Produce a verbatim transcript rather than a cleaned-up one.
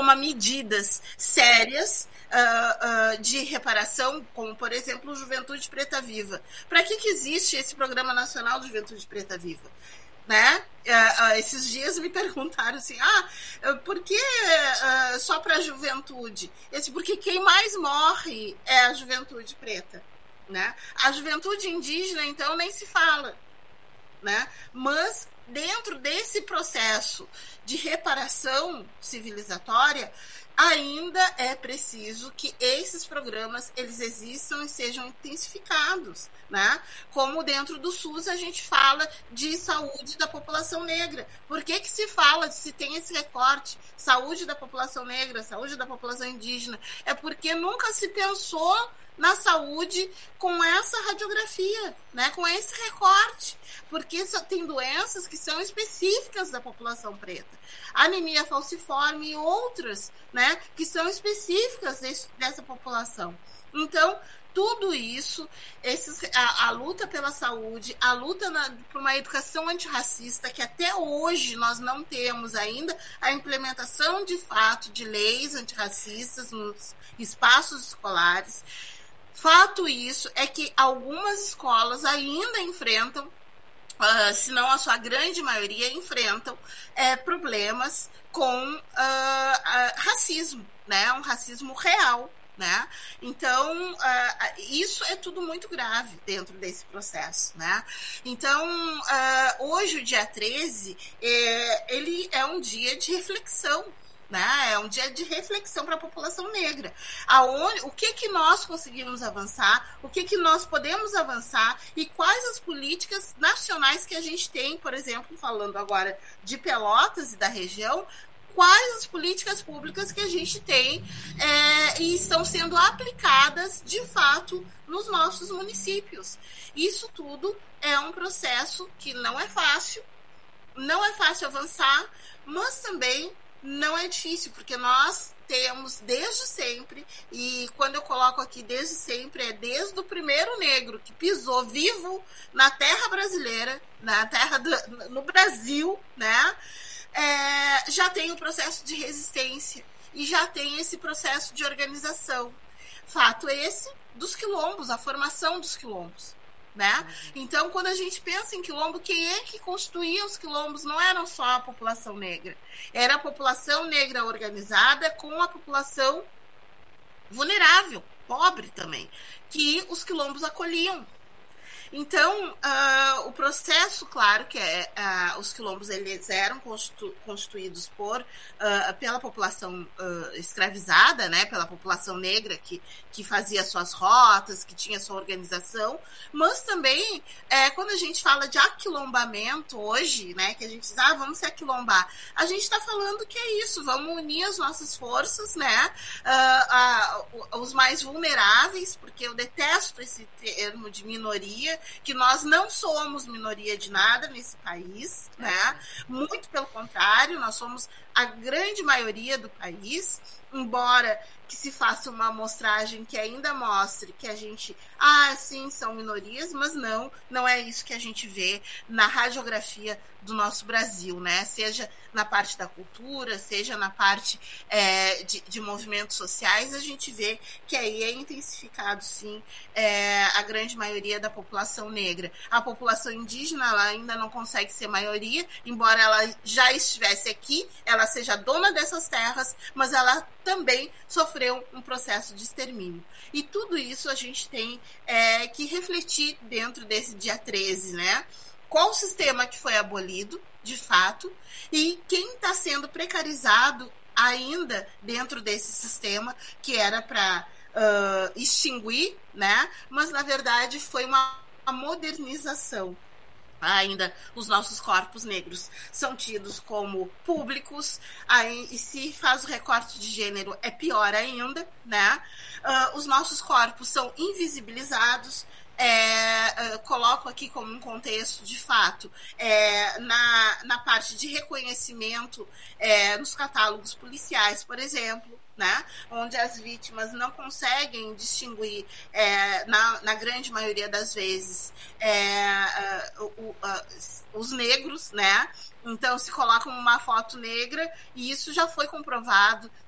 toma medidas sérias uh, uh, de reparação, como, por exemplo, o Juventude Preta Viva. Para que, que existe esse Programa Nacional de Juventude Preta Viva? Né? Uh, uh, esses dias me perguntaram assim, ah, uh, por que uh, só para a juventude? Esse, porque quem mais morre é a juventude preta. Né? A juventude indígena, então, nem se fala. Né? Mas, dentro desse processo de reparação civilizatória, ainda é preciso que esses programas eles existam e sejam intensificados, né? Como dentro do SUS a gente fala de saúde da população negra. Por que que se fala, se tem esse recorte, saúde da população negra, saúde da população indígena? É porque nunca se pensou na saúde com essa radiografia, né? Com esse recorte, porque só tem doenças que são específicas da população preta, anemia falciforme e outras, né? Que são específicas desse, dessa população. Então, tudo isso, esses, a, a luta pela saúde, a luta na, por uma educação antirracista, que até hoje nós não temos ainda a implementação de fato de leis antirracistas nos espaços escolares. Fato isso é que algumas escolas ainda enfrentam, uh, se não a sua grande maioria, enfrentam uh, problemas com uh, uh, racismo, né? Um racismo real. Né? Então, uh, isso é tudo muito grave dentro desse processo. Né? Então, uh, hoje, o dia treze, é, ele é um dia de reflexão. Né? É um dia de reflexão para a população negra. Aonde, o que, que nós conseguimos avançar, o que, que nós podemos avançar e quais as políticas nacionais que a gente tem, por exemplo, falando agora de Pelotas e da região, quais as políticas públicas que a gente tem é, e estão sendo aplicadas, de fato, nos nossos municípios. Isso tudo é um processo que não é fácil, não é fácil avançar, mas também não é difícil, porque nós temos desde sempre, e quando eu coloco aqui desde sempre, é desde o primeiro negro que pisou vivo na terra brasileira, na terra do, no Brasil, né? É, já tem o processo de resistência e já tem esse processo de organização. Fato esse dos quilombos, a formação dos quilombos. Né? Então, quando a gente pensa em quilombo, quem é que constituía os quilombos? Não eram só a população negra. Era a população negra organizada com a população vulnerável, pobre também, que os quilombos acolhiam. Então, uh, o processo, claro, que é, uh, os quilombos eles eram constitu- constituídos por, uh, pela população uh, escravizada, né, pela população negra que, que fazia suas rotas, que tinha sua organização, mas também, é, quando a gente fala de aquilombamento hoje, né, que a gente diz, ah, vamos se aquilombar, a gente está falando que é isso, vamos unir as nossas forças, né, uh, uh, os mais vulneráveis, porque eu detesto esse termo de minoria, que nós não somos minoria de nada nesse país, né? Muito pelo contrário, nós somos a grande maioria do país, embora que se faça uma amostragem que ainda mostre que a gente, ah, sim, são minorias, mas não, não é isso que a gente vê na radiografia do nosso Brasil, né? Seja na parte da cultura, seja na parte é, de, de movimentos sociais, a gente vê que aí é intensificado, sim, é, a grande maioria da população negra. A população indígena, ela ainda não consegue ser maioria, embora ela já estivesse aqui, ela seja dona dessas terras, mas ela também sofreu um processo de extermínio. E tudo isso a gente tem é, que refletir dentro desse dia treze, né? Qual o sistema que foi abolido, de fato, e quem está sendo precarizado ainda dentro desse sistema, que era para uh, extinguir, né? Mas, na verdade, foi uma modernização. Ainda os nossos corpos negros são tidos como públicos, aí, e se faz o recorte de gênero é pior ainda, né? Uh, os nossos corpos são invisibilizados. É, uh, coloco aqui como um contexto de fato é, na, na parte de reconhecimento é, nos catálogos policiais, por exemplo, né, onde as vítimas não conseguem distinguir, é, na, na grande maioria das vezes, é, uh, uh, uh, os negros, né? Então se colocam uma foto negra e isso já foi comprovado